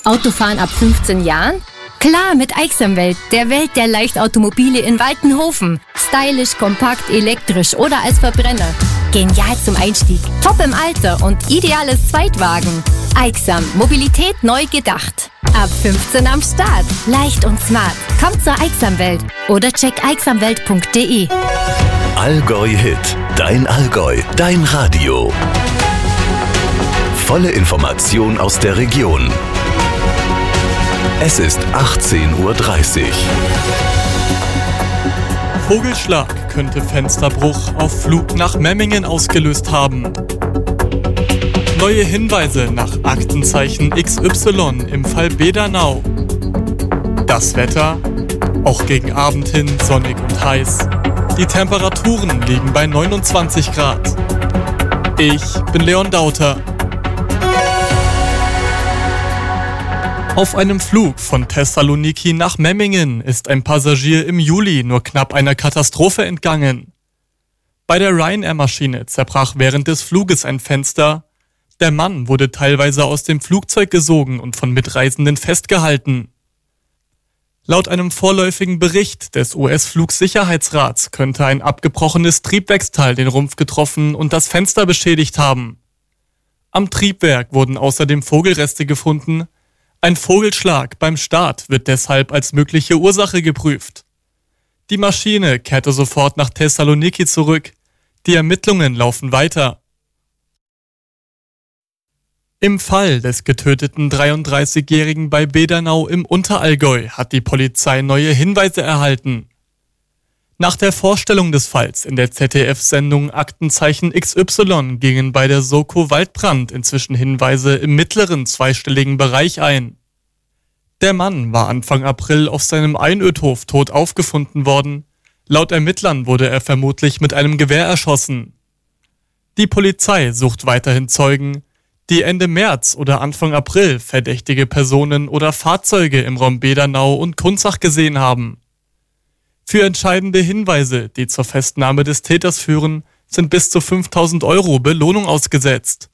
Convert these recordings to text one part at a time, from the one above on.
Autofahren ab 15 Jahren? Klar, mit Aixamwelt, der Welt der Leichtautomobile in Waltenhofen. Stylisch, kompakt, elektrisch oder als Verbrenner. Genial zum Einstieg, top im Alter und ideales Zweitwagen. Aixam, Mobilität neu gedacht. Ab 15 am Start. Leicht und smart. Kommt zur Aixamwelt oder check aixamwelt.de. Allgäu Hit. Dein Allgäu. Dein Radio. Volle Information aus der Region. Es ist 18:30 Uhr. Vogelschlag könnte Fensterbruch auf Flug nach Memmingen ausgelöst haben. Neue Hinweise nach Aktenzeichen XY im Fall Bedernau. Das Wetter, auch gegen Abend hin sonnig und heiß. Die Temperaturen liegen bei 29 Grad. Ich bin Leon Dauter. Auf einem Flug von Thessaloniki nach Memmingen ist ein Passagier im Juli nur knapp einer Katastrophe entgangen. Bei der Ryanair-Maschine zerbrach während des Fluges ein Fenster. Der Mann wurde teilweise aus dem Flugzeug gesogen und von Mitreisenden festgehalten. Laut einem vorläufigen Bericht des US-Flugsicherheitsrats könnte ein abgebrochenes Triebwerksteil den Rumpf getroffen und das Fenster beschädigt haben. Am Triebwerk wurden außerdem Vogelreste gefunden. Ein Vogelschlag beim Start wird deshalb als mögliche Ursache geprüft. Die Maschine kehrte sofort nach Thessaloniki zurück. Die Ermittlungen laufen weiter. Im Fall des getöteten 33-Jährigen bei Bedernau im Unterallgäu hat die Polizei neue Hinweise erhalten. Nach der Vorstellung des Falls in der ZDF-Sendung Aktenzeichen XY gingen bei der Soko Waldbrand inzwischen Hinweise im mittleren zweistelligen Bereich ein. Der Mann war Anfang April auf seinem Einödhof tot aufgefunden worden. Laut Ermittlern wurde er vermutlich mit einem Gewehr erschossen. Die Polizei sucht weiterhin Zeugen, die Ende März oder Anfang April verdächtige Personen oder Fahrzeuge im Raum Bedernau und Kunzach gesehen haben. Für entscheidende Hinweise, die zur Festnahme des Täters führen, sind bis zu 5.000 € Belohnung ausgesetzt.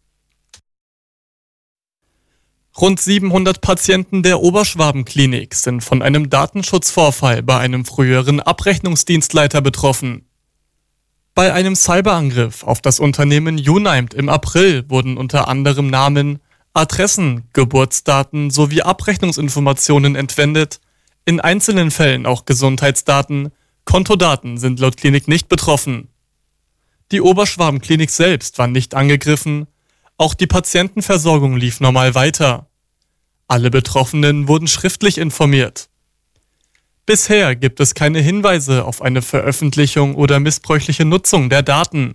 Rund 700 Patienten der Oberschwaben-Klinik sind von einem Datenschutzvorfall bei einem früheren Abrechnungsdienstleiter betroffen. Bei einem Cyberangriff auf das Unternehmen Unimed im April wurden unter anderem Namen, Adressen, Geburtsdaten sowie Abrechnungsinformationen entwendet. In einzelnen Fällen auch Gesundheitsdaten, Kontodaten sind laut Klinik nicht betroffen. Die Oberschwaben-Klinik selbst war nicht angegriffen, auch die Patientenversorgung lief normal weiter. Alle Betroffenen wurden schriftlich informiert. Bisher gibt es keine Hinweise auf eine Veröffentlichung oder missbräuchliche Nutzung der Daten.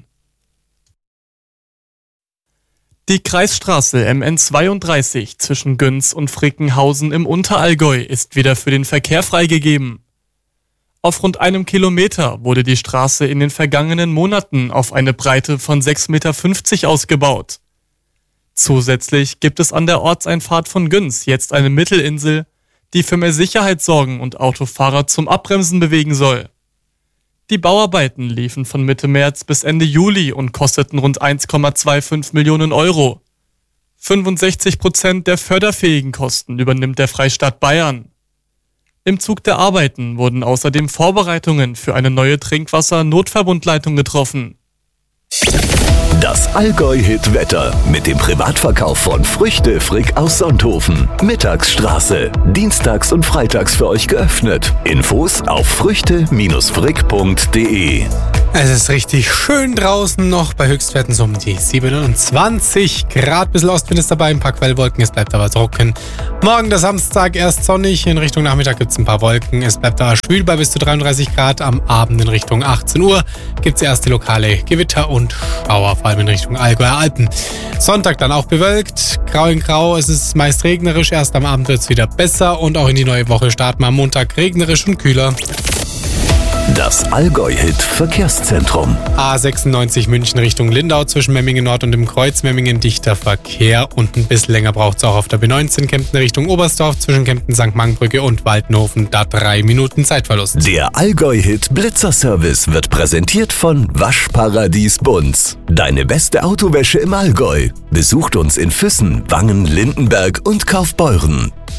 Die Kreisstraße MN32 zwischen Güns und Frickenhausen im Unterallgäu ist wieder für den Verkehr freigegeben. Auf rund 1 Kilometer wurde die Straße in den vergangenen Monaten auf eine Breite von 6,50 Meter ausgebaut. Zusätzlich gibt es an der Ortseinfahrt von Güns jetzt eine Mittelinsel, die für mehr Sicherheit sorgen und Autofahrer zum Abbremsen bewegen soll. Die Bauarbeiten liefen von Mitte März bis Ende Juli und kosteten rund 1,25 Millionen €. 65% der förderfähigen Kosten übernimmt der Freistaat Bayern. Im Zug der Arbeiten wurden außerdem Vorbereitungen für eine neue Trinkwasser-Notverbundleitung getroffen. Das Allgäu-Hit-Wetter mit dem Privatverkauf von Früchte Frick aus Sonthofen. Mittagsstraße. Dienstags und freitags für euch geöffnet. Infos auf früchte-frick.de. Es ist richtig schön draußen noch bei Höchstwerten so um die 27 Grad. Bisschen Ostwind ist dabei, ein paar Quellwolken, es bleibt aber trocken. Morgen der Samstag erst sonnig, in Richtung Nachmittag gibt es ein paar Wolken. Es bleibt aber schwül bei bis zu 33 Grad. Am Abend in Richtung 18 Uhr gibt es erste lokale Gewitter und Schauer, vor allem in Richtung Allgäuer Alpen. Sonntag dann auch bewölkt, grau in grau, es ist meist regnerisch. Erst am Abend wird es wieder besser und auch in die neue Woche starten wir am Montag regnerisch und kühler. Das Allgäu-Hit-Verkehrszentrum. A96 München Richtung Lindau zwischen Memmingen Nord und dem Kreuz Memmingen dichter Verkehr und ein bisschen länger braucht es auch auf der B19 Kempten Richtung Oberstdorf zwischen Kempten St. Mangbrücke und Waldenhofen, da 3 Minuten Zeitverlust. Der Allgäu-Hit Blitzerservice wird präsentiert von Waschparadies Bunz. Deine beste Autowäsche im Allgäu. Besucht uns in Füssen, Wangen, Lindenberg und Kaufbeuren.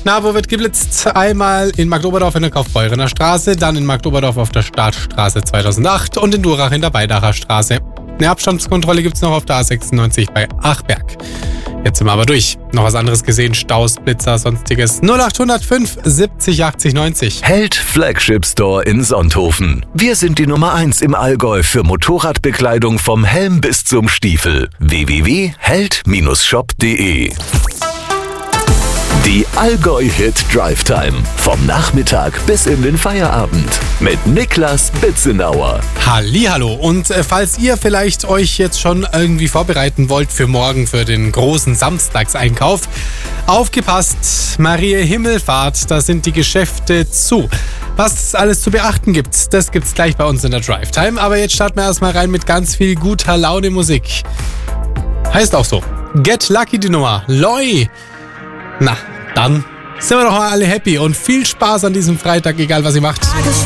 Na, wo wird geblitzt? Einmal in Marktoberdorf in der Kaufbeurener Straße, dann in Marktoberdorf auf der Startstraße 2008 und in Durach in der Weidacher Straße. Eine Abstandskontrolle gibt's noch auf der A96 bei Achberg. Jetzt sind wir aber durch. Noch was anderes gesehen? Staus, Blitzer, sonstiges. 0805 70 80 90. Held Flagship Store in Sonthofen. Wir sind die Nummer 1 im Allgäu für Motorradbekleidung vom Helm bis zum Stiefel. www.held-shop.de. Die Allgäu-Hit Drive Time. Vom Nachmittag bis in den Feierabend. Mit Niklas Bitzenauer. Hallihallo. Und falls ihr vielleicht euch jetzt schon irgendwie vorbereiten wollt für morgen, für den großen Samstagseinkauf, aufgepasst, Maria Himmelfahrt, da sind die Geschäfte zu. Was es alles zu beachten gibt, das gibt's gleich bei uns in der Drive Time. Aber jetzt starten wir erstmal rein mit ganz viel guter Laune Musik. Heißt auch so. Get Lucky die Nummer. Loi. Na, dann sind wir doch mal alle happy und viel Spaß an diesem Freitag, egal was ihr macht.